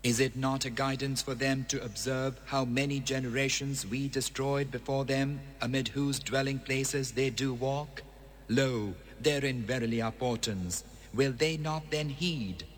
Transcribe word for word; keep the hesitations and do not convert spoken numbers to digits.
Is it not a guidance for them to observe how many generations we destroyed before them, amid whose dwelling places they do walk? Lo, therein verily are portents. Will they not then heed?